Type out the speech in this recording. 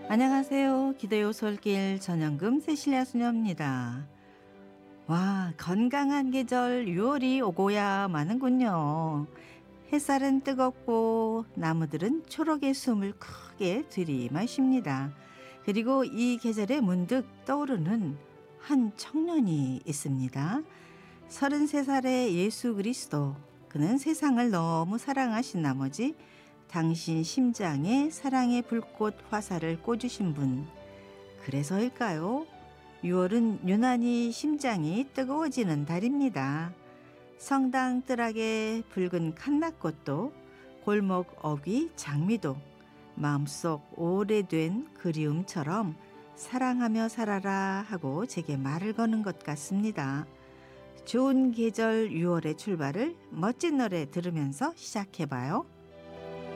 안녕하세요. 기도요 솔길 전영금 세실리아 수녀입니다. 와, 건강한 계절 6월이 오고야 마는군요. 햇살은 뜨겁고 나무들은 초록의 숨을 크게 들이마십니다. 그리고 이 계절에 문득 떠오르는 한 청년이 있습니다. 33살의 예수 그리스도. 그는 세상을 너무 사랑하신 나머지 당신 심장에 사랑의 불꽃 화살을 꽂으신 분. 그래서일까요? 6월은 유난히 심장이 뜨거워지는 달입니다. 성당 뜰악의 붉은 칸나꽃도, 골목 어귀 장미도 마음속 오래된 그리움처럼 사랑하며 살아라 하고 제게 말을 거는 것 같습니다. 좋은 계절 6월의 출발을 멋진 노래 들으면서 시작해봐요.